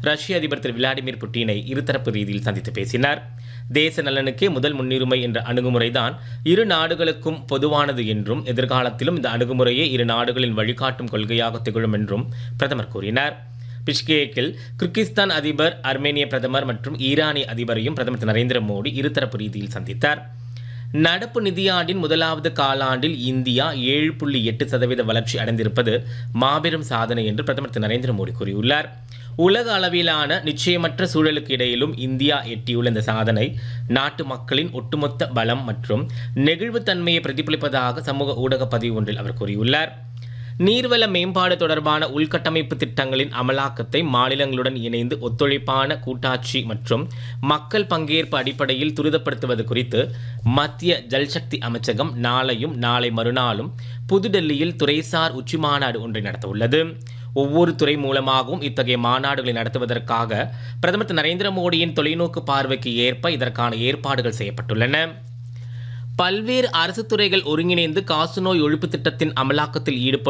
ரஷ்ய அதிபர் திரு விளாடிமிர் புட்டினை இருதரப்பு ரீதியில் சந்தித்து பேசினார். தேச நலனுக்கே முதல் முன்னுரிமை என்ற அணுகுமுறைதான் இரு நாடுகளுக்கும் பொதுவானது என்றும் எதிர்காலத்திலும் இந்த அணுகுமுறையே இரு நாடுகளின் வழிகாட்டும் கொள்கையாக திகழும் என்றும் பிரதமர் கூறினார். பிஷ்கேக்கில் கிர்கிஸ்தான் அதிபர், அர்மேனிய பிரதமர் மற்றும் ஈரானிய அதிபரையும் பிரதமர் திரு நரேந்திர மோடி இருதரப்பு ரீதியில் சந்தித்தார். நடப்பு நிதியாண்டின் முதலாவது காலாண்டில் இந்தியா 7.8% வளர்ச்சி அடைந்திருப்பது மாபெரும் சாதனை என்று பிரதமர் திரு நரேந்திர மோடி கூறியுள்ளார். உலக அளவிலான நிச்சயமற்ற சூழலுக்கு இடையிலும் இந்தியா எட்டியுள்ள இந்த சாதனை நாட்டு மக்களின் ஒட்டுமொத்த பலம் மற்றும் நெகிழ்வுத்தன்மையை பிரதிபலிப்பதாக சமூக ஊடக பதிவு ஒன்றில் அவர் கூறியுள்ளார். நீர்வள மேம்பாடு தொடர்பான உள்கட்டமைப்பு திட்டங்களின் அமலாக்கத்தை மாநிலங்களுடன் இணைந்து ஒத்துழைப்பான கூட்டாட்சி மற்றும் மக்கள் பங்கேற்பு அடிப்படையில் துரிதப்படுத்துவது குறித்து மத்திய ஜல்சக்தி அமைச்சகம் நாளையும் நாளை மறுநாளும் புதுடெல்லியில் துறைசார் உச்சிமாநாடு ஒன்றை நடத்தவுள்ளது. ஒவ்வொரு துறை மூலமாகவும் இத்தகைய மாநாடுகளை நடத்துவதற்காக பிரதமர் திரு நரேந்திர மோடியின் தொலைநோக்கு பார்வைக்கு ஏற்ப இதற்கான ஏற்பாடுகள் செய்யப்பட்டுள்ளன. பல்வேறு அரசு துறைகள் ஒருங்கிணைந்து காசநோய் ஒழிப்பு திட்டத்தின் அமலாக்கத்தில் ஈடுபடும்